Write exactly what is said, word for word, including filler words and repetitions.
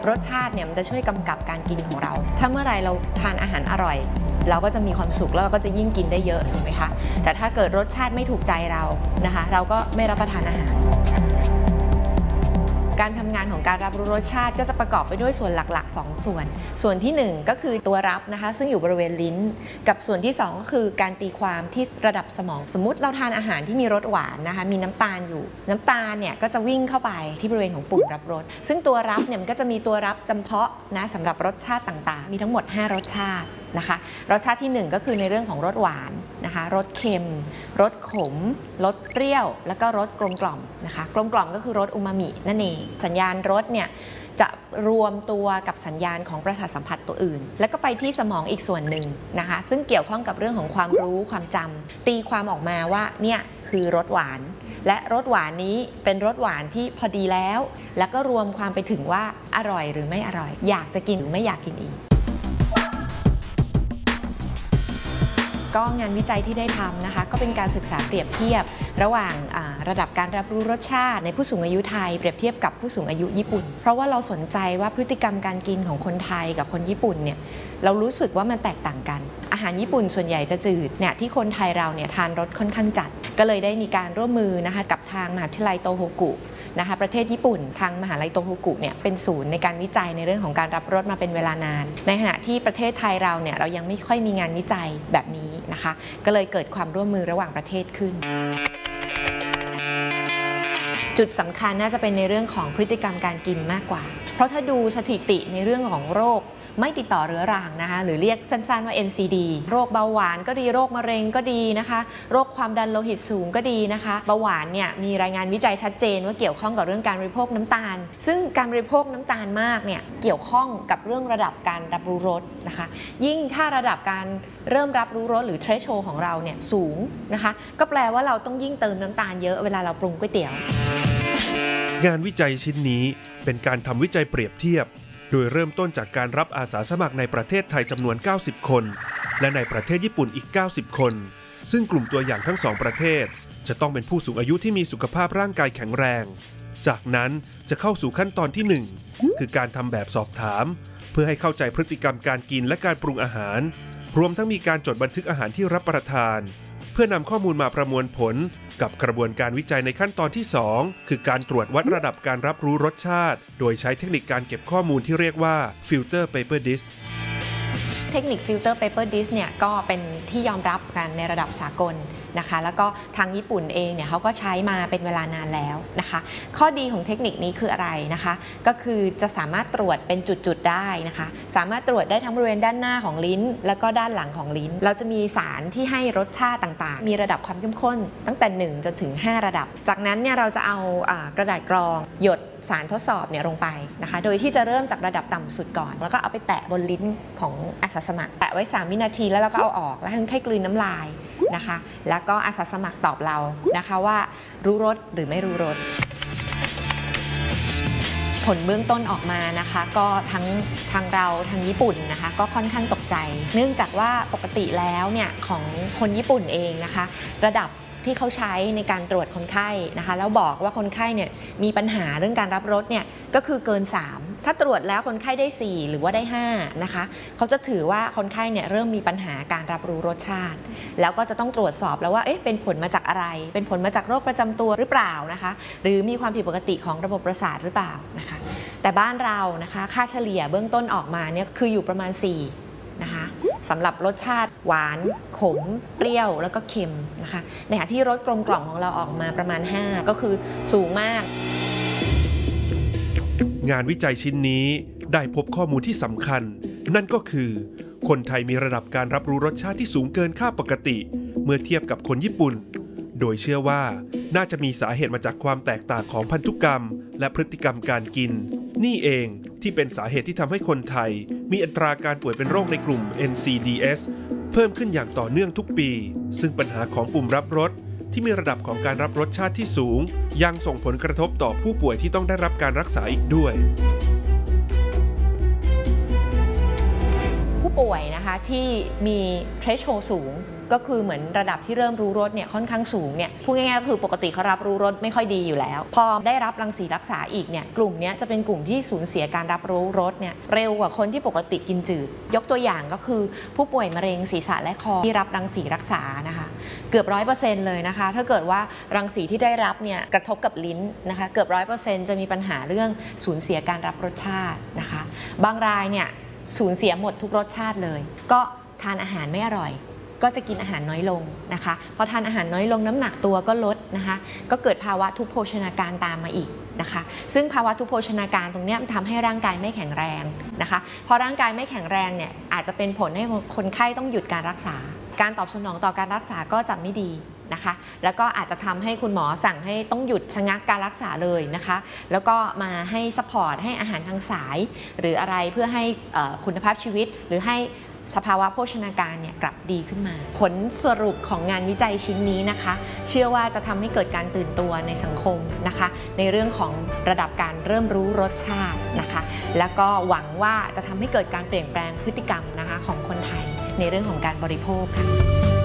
รสชาติเนี่ยมันจะช่วยกำกับการกินของเราถ้าเมื่อไรเราทานอาหารอร่อยเราก็จะมีความสุขแล้วเราก็จะยิ่งกินได้เยอะถูกไหมคะแต่ถ้าเกิดรสชาติไม่ถูกใจเรานะคะเราก็ไม่รับประทานอาหารการทำงานของการรับรู้รสชาติก็จะประกอบไปด้วยส่วนหลักๆสองส่วนส่วนที่หนึ่งก็คือตัวรับนะคะซึ่งอยู่บริเวณลิ้นกับส่วนที่สองก็คือการตีความที่ระดับสมองสมมุติเราทานอาหารที่มีรสหวานนะคะมีน้ำตาลอยู่น้ำตาลเนี่ยก็จะวิ่งเข้าไปที่บริเวณของปุ่มรับรสซึ่งตัวรับเนี่ยมันก็จะมีตัวรับจำเพาะนะสำหรับรสชาติต่างๆมีทั้งหมดห้ารสชาตินะคะรสชาติที่หนึ่งก็คือในเรื่องของรสหวานนะคะรสเค็มรสขมรสเปรี้ยวแล้วก็รสกลมกล่อมนะคะกลมกล่อมก็คือรสอูมามินั่นเองสัญญาณรสเนี่ยจะรวมตัวกับสัญญาณของประสาทสัมผัสตัวอื่นแล้วก็ไปที่สมองอีกส่วนหนึ่งนะคะซึ่งเกี่ยวข้องกับเรื่องของความรู้ความจำตีความออกมาว่าเนี่ยคือรสหวานและรสหวานนี้เป็นรสหวานที่พอดีแล้วแล้วก็รวมความไปถึงว่าอร่อยหรือไม่อร่อยอยากจะกินหรือไม่อยากกินอีกก็งานวิจัยที่ได้ทำนะคะก็เป็นการศึกษาเปรียบเทียบระหว่างระดับการรับรู้รสชาติในผู้สูงอายุไทยเปรียบเทียบกับผู้สูงอายุญี่ปุ่นเพราะว่าเราสนใจว่าพฤติกรรมการกินของคนไทยกับคนญี่ปุ่นเนี่ยเรารู้สึกว่ามันแตกต่างกันอาหารญี่ปุ่นส่วนใหญ่จะจืดเนี่ยที่คนไทยเราเนี่ยทานรสค่อนข้างจัดก็เลยได้มีการร่วมมือนะคะกับทางมหาวิทยาลัยโตโฮกุนะคะประเทศญี่ปุ่นทางมหาลัยโตโฮกุเนี่ยเป็นศูนย์ในการวิจัยในเรื่องของการรับรสมาเป็นเวลานานในขณะที่ประเทศไทยเราเนี่ยเรายังไม่ค่อยมีงานวิจัยแบบนี้นะคะก็เลยเกิดความร่วมมือระหว่างประเทศขึ้นจุดสำคัญน่าจะเป็นในเรื่องของพฤติกรรมการกินมากกว่าเพราะถ้าดูสถิติในเรื่องของโรคไม่ติดต่อเรื้อรังนะคะหรือเรียกสั้นๆว่า เอ็น ซี ดี โรคเบาหวานก็ดีโรคมะเร็งก็ดีนะคะโรคความดันโลหิตสูงก็ดีนะคะเบาหวานเนี่ยมีรายงานวิจัยชัดเจนว่าเกี่ยวข้องกับเรื่องการบริโภคน้ำตาลซึ่งการบริโภคน้ำตาลมากเนี่ยเกี่ยวข้องกับเรื่องระดับการรับรู้รสนะคะยิ่งถ้าระดับการเริ่มรับรู้รสหรือ threshold ของเราเนี่ยสูงนะคะก็แปลว่าเราต้องยิ่งเติมน้ำตาลเยอะเวลาเราปรุงก๋วยเตี๋ยวงานวิจัยชิ้นนี้เป็นการทำวิจัยเปรียบเทียบโดยเริ่มต้นจากการรับอาสาสมัครในประเทศไทยจำนวนเก้าสิบคนและในประเทศญี่ปุ่นอีกเก้าสิบคนซึ่งกลุ่มตัวอย่างทั้งสองประเทศจะต้องเป็นผู้สูงอายุที่มีสุขภาพร่างกายแข็งแรงจากนั้นจะเข้าสู่ขั้นตอนที่หนึ่งคือการทำแบบสอบถามเพื่อให้เข้าใจพฤติกรรมการกินและการปรุงอาหารรวมทั้งมีการจดบันทึกอาหารที่รับประทานเพื่อนำข้อมูลมาประมวลผลกับกระบวนการวิจัยในขั้นตอนที่สองคือการตรวจวัดระดับการรับรู้รสชาติโดยใช้เทคนิคการเก็บข้อมูลที่เรียกว่า Filter Paper Disk เทคนิค Filter Paper Disk เนี่ยก็เป็นที่ยอมรับกันในระดับสากลนะคะแล้วก็ทางญี่ปุ่นเองเนี่ยเขาก็ใช้มาเป็นเวลานานแล้วนะคะข้อดีของเทคนิคนี้คืออะไรนะคะก็คือจะสามารถตรวจเป็นจุดๆได้นะคะสามารถตรวจได้ทั้งบริเวณด้านหน้าของลิ้นแล้วก็ด้านหลังของลิ้นเราจะมีสารที่ให้รสชาติต่างๆมีระดับความเข้มข้นตั้งแต่หนึ่งจนถึงห้าระดับจากนั้นเนี่ยเราจะเอากระดาษกรองหยดสารทดสอบเนี่ยลงไปนะคะโดยที่จะเริ่มจากระดับต่ำสุดก่อนแล้วก็เอาไปแตะบนลิ้นของอาสาสมัครแตะไว้สามวินาทีแล้วเราก็เอาออกแล้วให้กลืนน้ำลายนะคะแล้วก็อาสาสมัครตอบเรานะคะว่ารู้รสหรือไม่รู้รสผลเบื้องต้นออกมานะคะก็ทั้งทางเราทางญี่ปุ่นนะคะก็ค่อนข้างตกใจเนื่องจากว่าปกติแล้วเนี่ยของคนญี่ปุ่นเองนะคะระดับที่เขาใช้ในการตรวจคนไข้นะคะแล้วบอกว่าคนไข้เนี่ยมีปัญหาเรื่องการรับรสเนี่ยก็คือเกินสามถ้าตรวจแล้วคนไข้ได้สี่หรือว่าได้ห้านะคะเขาจะถือว่าคนไข้เนี่ยเริ่มมีปัญหาการรับรู้รสชาติแล้วก็จะต้องตรวจสอบแล้วว่าเอ๊ะเป็นผลมาจากอะไรเป็นผลมาจากโรคประจำตัวหรือเปล่านะคะหรือมีความผิดปกติของระบบประสาทหรือเปล่านะคะแต่บ้านเรานะคะค่าเฉลี่ยเบื้องต้นออกมาเนี่ยคืออยู่ประมาณสี่นะคะสำหรับรสชาติหวานขมเปรี้ยวแล้วก็เค็มนะคะในขณะที่รสกลมกล่อมของเราออกมาประมาณห้าก็คือสูงมากงานวิจัยชิ้นนี้ได้พบข้อมูลที่สำคัญนั่นก็คือคนไทยมีระดับการรับรู้รสชาติที่สูงเกินค่าปกติเมื่อเทียบกับคนญี่ปุ่นโดยเชื่อว่าน่าจะมีสาเหตุมาจากความแตกต่างของพันธุกรรมและพฤติกรรมการกินนี่เองที่เป็นสาเหตุที่ทำให้คนไทยมีอัตราการป่วยเป็นโรคในกลุ่ม เอ็น ซี ดี เอส เพิ่มขึ้นอย่างต่อเนื่องทุกปีซึ่งปัญหาของปุ่มรับรสที่มีระดับของการรับรสชาติที่สูงยังส่งผลกระทบต่อผู้ป่วยที่ต้องได้รับการรักษาอีกด้วยผู้ป่วยนะคะที่มี threshold สูงก็คือเหมือนระดับที่เริ่มรู้รสเนี่ยค่อนข้างสูงเนี่ยพูดง่ายๆก็คือปกติเขารับรู้รสไม่ค่อยดีอยู่แล้วพอได้รับรังสีรักษาอีกเนี่ยกลุ่มนี้จะเป็นกลุ่มที่สูญเสียการรับรู้รสเนี่ยเร็วกว่าคนที่ปกติกินจืดยกตัวอย่างก็คือผู้ป่วยมะเร็งศีรษะและคอที่รับรังสีรักษานะคะเกือบร้อยเปอร์เซ็นต์เลยนะคะถ้าเกิดว่ารังสีที่ได้รับเนี่ยกระทบกับลิ้นนะคะเกือบร้อยเปอร์เซ็นต์จะมีปัญหาเรื่องสูญเสียการรับรสชาตินะคะบางรายเนี่ยสูญเสียหมดทุกรสชาติเลยก็ทานอาหารไม่อร่อยก็จะกินอาหารน้อยลงนะคะพอทานอาหารน้อยลงน้ำหนักตัวก็ลดนะคะก็เกิดภาวะทุพโภชนาการตามมาอีกนะคะซึ่งภาวะทุพโภชนาการตรงนี้มันทำให้ร่างกายไม่แข็งแรงนะคะพอร่างกายไม่แข็งแรงเนี่ยอาจจะเป็นผลให้คนไข้ต้องหยุดการรักษาการตอบสนองต่อการรักษาก็จะไม่ดีนะคะแล้วก็อาจจะทำให้คุณหมอสั่งให้ต้องหยุดชะงักการรักษาเลยนะคะแล้วก็มาให้ซัพพอร์ตให้อาหารทางสายหรืออะไรเพื่อให้คุณภาพชีวิตหรือให้สภาวะโภชนาการเนี่ยกลับดีขึ้นมาผลสรุปของงานวิจัยชิ้นนี้นะคะเชื่อว่าจะทำให้เกิดการตื่นตัวในสังคมนะคะในเรื่องของระดับการเริ่มรู้รสชาตินะคะแล้วก็หวังว่าจะทำให้เกิดการเปลี่ยนแปลงพฤติกรรมนะคะของคนไทยในเรื่องของการบริโภคค่ะ